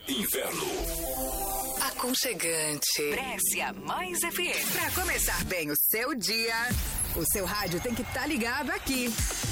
Inverno. Aconchegante. Brescia Mais FM. Pra começar bem o seu dia, o seu rádio tem que estar ligado aqui.